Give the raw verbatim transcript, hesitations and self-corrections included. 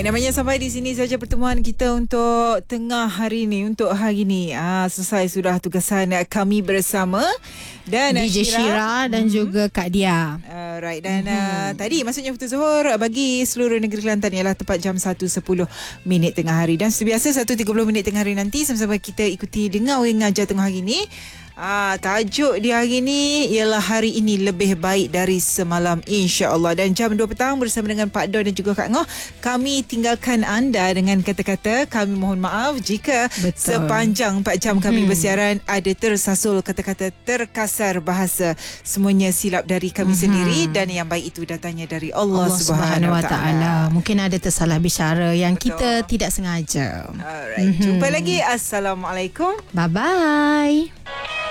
Alright, namanya sampai di sini saja pertemuan kita untuk tengah hari ni. Untuk hari ni ah, selesai sudah tugasan kami bersama dan D J Syira dan mm-hmm. juga Kak Dia. Alright, dan mm-hmm. uh, tadi maksudnya Futu Zuhur bagi seluruh negeri Kelantan ialah tepat jam satu sepuluh minit tengah hari. Dan seperti biasa satu tiga puluh minit tengah hari nanti sama-sama kita ikuti dengar orang ngajar tengah hari ni. Ah, tajuk di hari ni ialah hari ini lebih baik dari semalam, insya-Allah. Dan jam dua petang bersama dengan Pak Don dan juga Kak Ngoh, kami tinggalkan anda dengan kata-kata kami mohon maaf jika Betul. sepanjang empat jam kami hmm. bersiaran ada tersasul kata-kata terkasar bahasa. Semuanya silap dari kami hmm. sendiri dan yang baik itu datangnya dari Allah, Allah Subhanahu Wa Taala. Mungkin ada tersalah bicara yang Betul. kita tidak sengaja. Alright, hmm. jumpa lagi. Assalamualaikum. Bye bye.